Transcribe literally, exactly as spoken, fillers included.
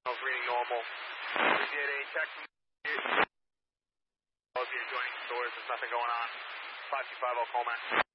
reading normal. We did a check from the adjoining stores. There's nothing going on. five two five zero, Coleman.